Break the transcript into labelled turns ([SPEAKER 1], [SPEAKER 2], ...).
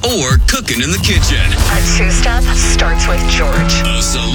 [SPEAKER 1] or cooking in the kitchen.
[SPEAKER 2] A two-step starts with George.
[SPEAKER 1] A